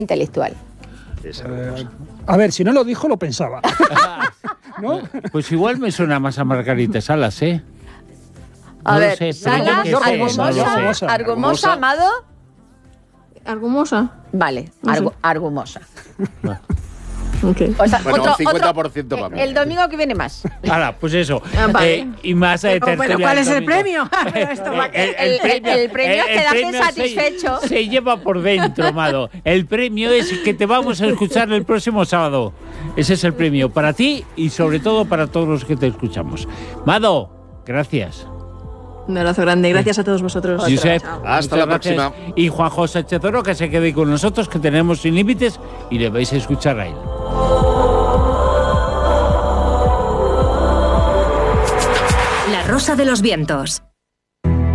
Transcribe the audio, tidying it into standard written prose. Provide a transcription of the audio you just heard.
intelectual. A ver, si no lo dijo, lo pensaba. ¿No? Pues igual me suena más a Margarita Salas, ¿eh? A No lo ver, sé, Salas, pero yo qué sé, no lo sé. Argumosa, Amado. ¿Argumosa? Vale, No sé. Argumosa. Okay. O sea, Bueno, un 50% para mí. El domingo que viene más. Hala, pues eso. Vale. Y más de Pero, bueno, ¿cuál es el premio? El premio es quedarse satisfecho. Se lleva por dentro, Amado. El premio es que te vamos a escuchar el próximo sábado. Ese es el premio para ti y sobre todo para todos los que te escuchamos. Mado, gracias. Un abrazo grande, gracias a todos vosotros. Josep, Hasta la muchas gracias. próxima. Y Juanjo Sánchez Oro, que se quede con nosotros, que tenemos Sin Límites y le vais a escuchar a él. La Rosa de los Vientos.